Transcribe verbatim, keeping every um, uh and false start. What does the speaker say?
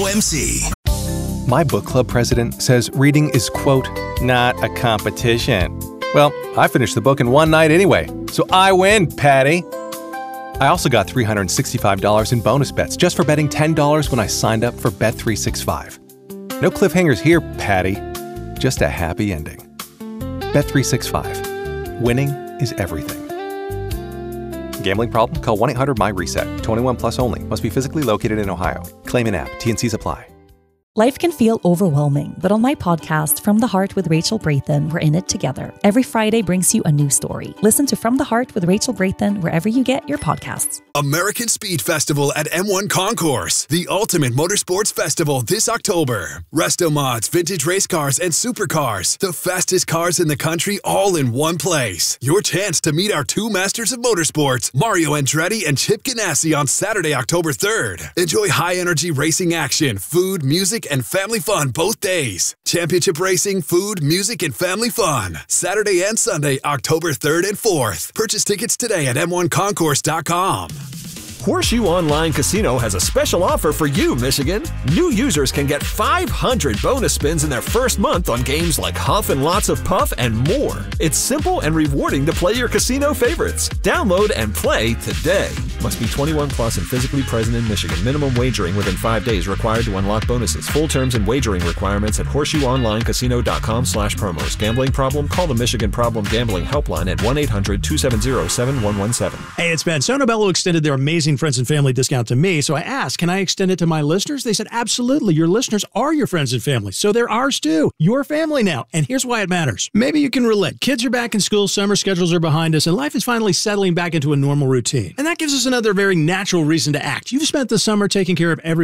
O M C. My book club president says reading is, quote, not a competition. Well, I finished the book in one night anyway, so I win, Patty. I also got three hundred sixty-five dollars in bonus bets just for betting ten dollars when I signed up for Bet three sixty-five. No cliffhangers here, Patty. Just a happy ending. Bet three sixty-five. Winning is everything. Gambling problem? Call one eight hundred my reset. twenty-one plus only. Must be physically located in Ohio. Claim in app. T N Cs apply. Life can feel overwhelming, but on my podcast, From the Heart with Rachel Brathen, we're in it together. Every Friday brings you a new story. Listen to From the Heart with Rachel Brathen wherever you get your podcasts. American Speed Festival at M one Concourse, the ultimate motorsports festival this October. Resto mods, vintage race cars, and supercars. The fastest cars in the country all in one place. Your chance to meet our two masters of motorsports, Mario Andretti and Chip Ganassi, on Saturday, October third. Enjoy high-energy racing action, food, music, and family fun both days. Championship racing, food, music, and family fun. Saturday and Sunday, October third and fourth. Purchase tickets today at M one concourse dot com. Horseshoe Online Casino has a special offer for you, Michigan. New users can get five hundred bonus spins in their first month on games like Huff and Lots of Puff and more. It's simple and rewarding to play your casino favorites. Download and play today. Must be twenty-one plus and physically present in Michigan. Minimum wagering within five days required to unlock bonuses. Full terms and wagering requirements at horseshoe online casino dot com slash promos. Gambling problem? Call the Michigan Problem Gambling Helpline at one eight hundred two seven zero seven one one seven. Hey, it's Ben. Sono Bello extended their amazing friends and family discount to me, so I asked, can I extend it to my listeners? They said, absolutely. Your listeners are your friends and family, so they're ours too. Your family now. And here's why it matters. Maybe you can relate. Kids are back in school, summer schedules are behind us, and life is finally settling back into a normal routine. And that gives us another very natural reason to act. You've spent the summer taking care of every